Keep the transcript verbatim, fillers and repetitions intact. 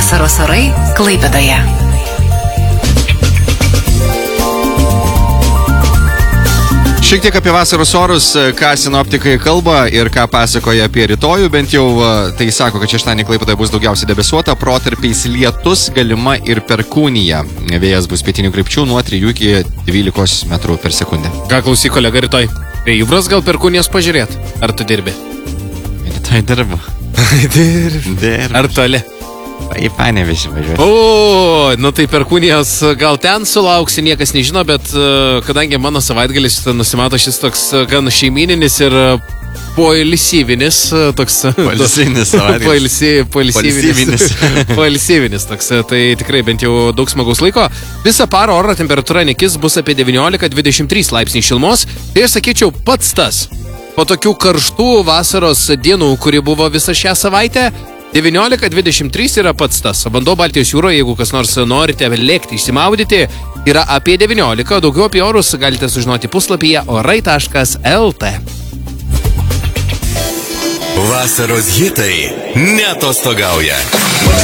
Vasaros orai Klaipėdoje. Šiek tiek apie vasaros orus, ką sinoptikai kalba ir ką pasakoja apie rytojų, bent jau tai sako, kad šeštadienį Klaipėdoje bus daugiausiai debesuota, protarpiais lietus, galima ir perkūnija. Vėjas bus pietinių krypčių nuo trijų iki dvylikos metrų per sekundę. Ką klausyk, kolega, rytoj? Prie Jūros gal perkūnijos pažiūrėt? Ar tu dirbi? Rytoj dirbu. Dirbi. Dirbu. Ar toli? Į Panevėžį važiuoju. O, nu tai perkūnijos gal ten sulauksi, niekas nežino, bet uh, kadangi mano savaitgalis nusimato šis toks uh, gan šeimininis ir uh, poilsyvinis, uh, toks... Poilsyvinis savaitgalis. Poilsyvinis. Poilsyvinis toks, uh, tai tikrai bent jau daug smagaus laiko. Visą parą oro temperatūra nekis bus apie devyniolika dvidešimt trys laipsniai šilumos. Tai aš sakyčiau pats tas. Po tokių karštų vasaros dienų, kuri buvo visą šią savaitę, devyniolika dvidešimt trys yra pats tas. Vanduo Baltijos jūroje, jeigu kas nors norite lėkti, išsimaudyti, yra apie devyniolika. Daugiau apie orus galite sužinoti puslapyje orai taškas lt. Vasaros hitai neatostogauja.